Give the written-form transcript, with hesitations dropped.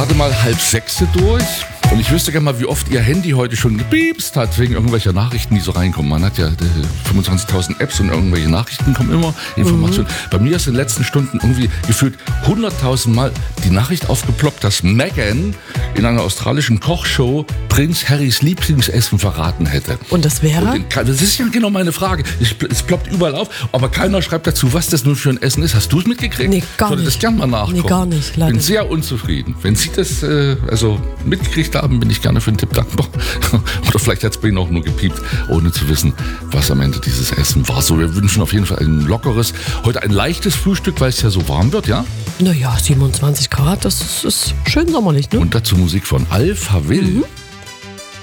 gerade mal 5:30 durch. Und ich wüsste gerne mal, wie oft Ihr Handy heute schon gepiepst hat wegen irgendwelcher Nachrichten, die so reinkommen. Man hat ja 25.000 Apps und irgendwelche Nachrichten kommen immer, Informationen. Bei mir ist in den letzten Stunden irgendwie gefühlt 100.000 Mal die Nachricht aufgeploppt, dass Meghan in einer australischen Kochshow Prinz Harrys Lieblingsessen verraten hätte. Und das wäre? Das ist ja genau meine Frage. Es ploppt überall auf, aber keiner schreibt dazu, was das nun für ein Essen ist. Hast du es mitgekriegt? Nee, gar nicht. Ich würde das gerne mal nachgucken. Nee, gar nicht, leider. Ich bin sehr unzufrieden. Wenn Sie das mitgekriegt haben, bin ich gerne für einen Tipp dankbar. Oder vielleicht hat es bei Ihnen auch nur gepiept, ohne zu wissen, was am Ende dieses Essen war. So, wir wünschen auf jeden Fall ein lockeres, heute ein leichtes Frühstück, weil es ja so warm wird, ja? Naja, 27 Grad, das ist schön sommerlich, ne? Und dazu Musik von Alpha Will.